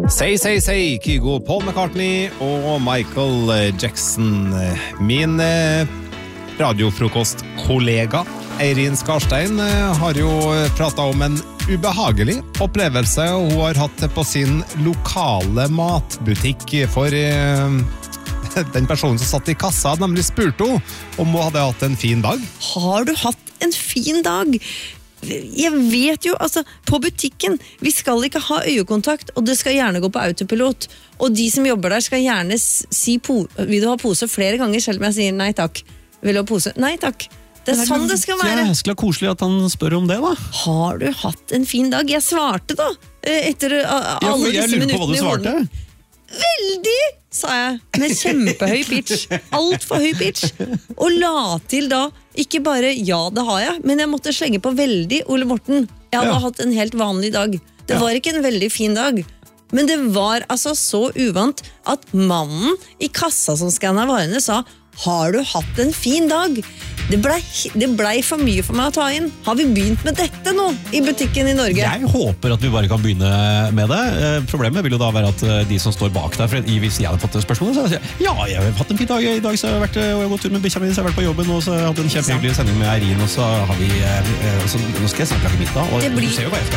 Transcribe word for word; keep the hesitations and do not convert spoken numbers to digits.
Say, say, say, Kygo, Paul McCartney og Michael Jackson. Min eh, radiofrokostkollega Eirin Skarstein eh, har jo pratet om en ubehagelig opplevelse hun har hatt på sin lokale matbutikk for eh, den personen som satt i kassa, nemlig spurte hun om hun hadde hatt en fin dag. Har du hatt en fin dag? Jeg vet jo, altså, på butikken, vi skal ikke ha øyekontakt, og det skal gjerne gå på autopilot, og de som jobber der skal gjerne si, po- vil du ha pose flere ganger, selv om jeg sier nei takk. Vil du ha pose? Nei takk. Det er sånn det skal være. Det er koselig at han spør om det, da. Har du hatt en fin dag? Jeg svarte da, etter uh, alle ja, disse minuttene i hodet. Jeg lurer på hva du svarte. Veldig, sa jeg, med kjempehøy pitch, alt for høy pitch, og la til da, ikke bare ja, det har jeg, men jeg måtte slenge på veldig, Ole Morten. Jeg hadde Ja. hatt en helt vanlig dag. Det Ja. var ikke en veldig fin dag, men det var altså så uvant at mannen i kassa som skannet varene sa, har du hatt en fin dag? Det blei, det blei for mye for meg å ta inn. Har vi begynt med dette nå i butikken i Norge? Jeg håper at vi bare kan begynne med det. Eh, Problemet vil jo da være at eh, de som står bak der, for i- hvis jeg hadde fått det spørsmålet, så hadde jeg sagt, ja, jeg har hatt en fin dag i dag, så jeg har vært, eh, og jeg har gått tur med bikkja mi, så jeg har vært på jobben, og så har jeg hatt en kjempehyggelig sending med Eirin, og så har vi, eh, eh, så, nå skal jeg snart lage middag, og Det blir- du ser jo hva jeg skal.